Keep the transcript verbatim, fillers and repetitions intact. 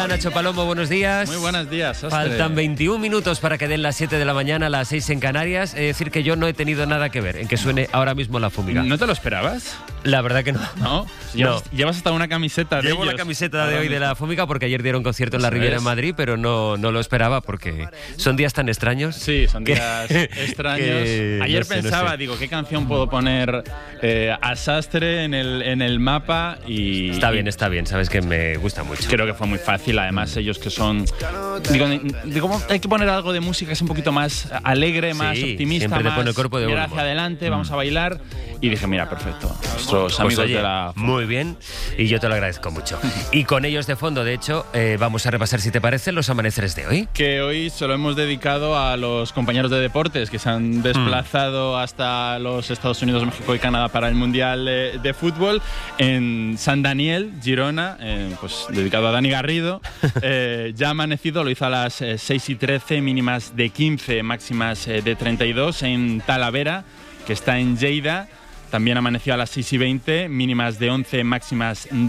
Hola Nacho Palomo, buenos días. Muy buenos días, Sastre. Faltan veintiún minutos para que den las siete de la mañana, las seis en Canarias. Es decir, que yo no he tenido nada que ver en que suene ahora mismo la fúmiga. ¿No te lo esperabas? La verdad que no. ¿No? Llevas, no. llevas hasta una camiseta de Llevo ellos. la camiseta de hoy de la fúmiga porque ayer dieron concierto en la Riviera en Madrid, pero no, no lo esperaba porque son días tan extraños. Sí, son que, días extraños. Que, ayer no sé, pensaba, no sé. digo, ¿qué canción puedo poner eh, a Sastre en el, en el mapa? Y Está bien, está bien, sabes que me gusta mucho. Creo que fue muy fácil, además ellos que son... Digo, digo, hay que poner algo de música que es un poquito más alegre, más sí, optimista, siempre te más pone el cuerpo de mirar buen humor. hacia adelante, vamos a bailar. Y dije, mira, perfecto, nuestros Pues amigos oye, de la... muy bien, y yo te lo agradezco mucho. Y con ellos de fondo, de hecho, eh, vamos a repasar, si te parece, los amaneceres de hoy. Que hoy se lo hemos dedicado a los compañeros de deportes que se han desplazado mm. hasta los Estados Unidos, México y Canadá para el Mundial de, de Fútbol en San Daniel, Girona, eh, pues dedicado a Dani Garrido. Eh, ya ha amanecido, lo hizo a las eh, seis y trece, mínimas de quince, máximas eh, de treinta y dos en Talavera, que está en Lleida. También amaneció a las seis y veinte, mínimas de once, máximas de